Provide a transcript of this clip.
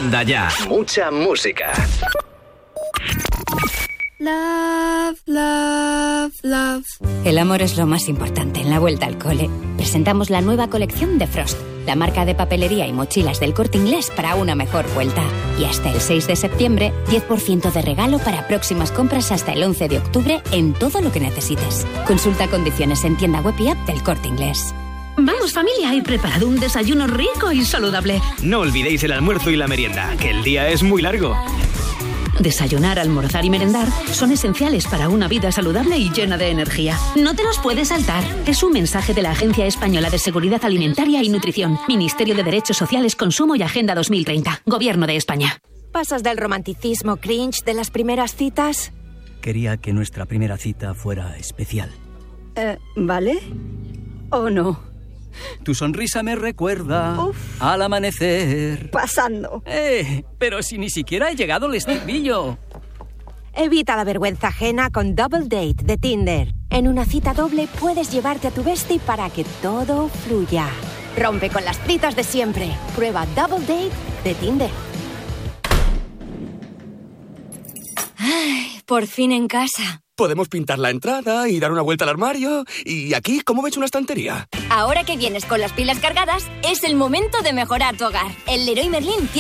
Anda ya. Mucha música. Love, love, love. El amor es lo más importante en la vuelta al cole. Presentamos la nueva colección de Frost, la marca de papelería y mochilas del Corte Inglés para una mejor vuelta. Y hasta el 6 de septiembre, 10% de regalo para próximas compras hasta el 11 de octubre en todo lo que necesites. Consulta condiciones en tienda web y app del Corte Inglés. Vamos, familia, he preparado un desayuno rico y saludable. No olvidéis el almuerzo y la merienda, que el día es muy largo. Desayunar, almorzar y merendar son esenciales para una vida saludable y llena de energía. No te los puedes saltar. Es un mensaje de la Agencia Española de Seguridad Alimentaria y Nutrición, Ministerio de Derechos Sociales, Consumo y Agenda 2030, Gobierno de España. ¿Pasas del romanticismo cringe de las primeras citas? Quería que nuestra primera cita fuera especial. ¿Vale? ¿O no? Tu sonrisa me recuerda al amanecer. Pasando. Pero si ni siquiera he llegado al estribillo. Evita la vergüenza ajena con Double Date de Tinder. En una cita doble puedes llevarte a tu bestie para que todo fluya. Rompe con las citas de siempre. Prueba Double Date de Tinder. Ay, por fin en casa. Podemos pintar la entrada y dar una vuelta al armario. Y aquí, ¿cómo ves una estantería? Ahora que vienes con las pilas cargadas, es el momento de mejorar tu hogar. El Leroy Merlin tiene